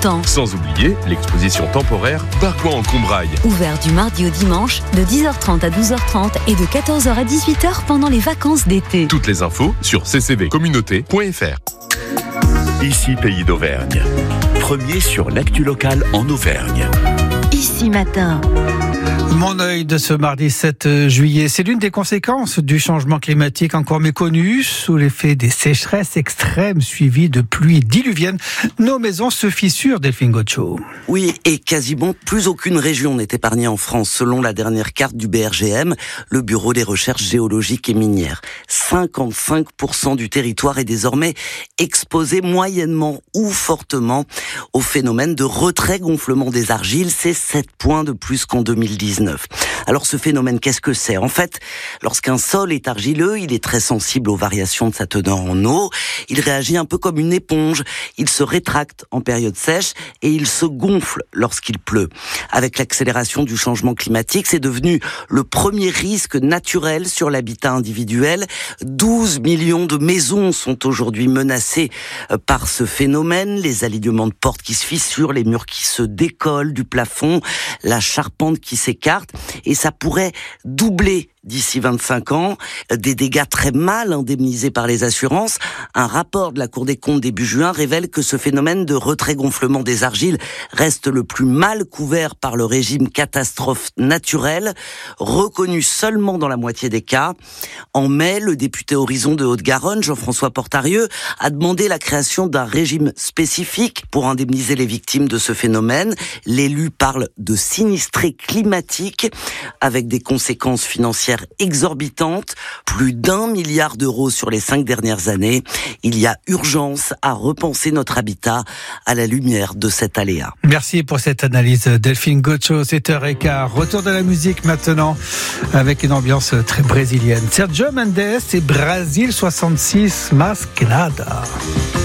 temps. Sans oublier l'exposition temporaire Barquan en Combraille. Ouvert du mardi au dimanche, de 10h30 à 12h30 et de 14h à 18h pendant les vacances d'été. Toutes les infos sur ccvcommunauté.fr. Ici Pays d'Auvergne. Premier sur l'actu locale en Auvergne. Ici matin. Mon œil de ce mardi 7 juillet, c'est l'une des conséquences du changement climatique encore méconnu. Sous l'effet des sécheresses extrêmes suivies de pluies diluviennes, nos maisons se fissurent, Delphine Gaucho. Oui, et quasiment plus aucune région n'est épargnée en France, selon la dernière carte du BRGM, le Bureau des recherches géologiques et minières. 55% du territoire est désormais exposé moyennement ou fortement au phénomène de retrait-gonflement des argiles. C'est 7 points de plus qu'en 2019. Alors ce phénomène, qu'est-ce que c'est ? En fait, lorsqu'un sol est argileux, il est très sensible aux variations de sa teneur en eau. Il réagit un peu comme une éponge. Il se rétracte en période sèche et il se gonfle lorsqu'il pleut. Avec l'accélération du changement climatique, c'est devenu le premier risque naturel sur l'habitat individuel. 12 millions de maisons sont aujourd'hui menacées par ce phénomène. Les alignements de portes qui se fissurent, les murs qui se décollent du plafond, la charpente qui s'écarte. Et ça pourrait doubler d'ici 25 ans, des dégâts très mal indemnisés par les assurances. Un rapport de la Cour des comptes début juin révèle que ce phénomène de retrait-gonflement des argiles reste le plus mal couvert par le régime catastrophe naturelle, reconnu seulement dans la moitié des cas. En mai, le député Horizon de Haute-Garonne, Jean-François Portarieux, a demandé la création d'un régime spécifique pour indemniser les victimes de ce phénomène. L'élu parle de sinistrés climatiques avec des conséquences financières exorbitante, plus d'1 milliard d'euros sur les 5 dernières années. Il y a urgence à repenser notre habitat à la lumière de cet aléa. Merci pour cette analyse, Delphine Gaucho. 7h15. Retour de la musique maintenant, avec une ambiance très brésilienne. Sergio Mendes et Brasil 66, Mas que nada.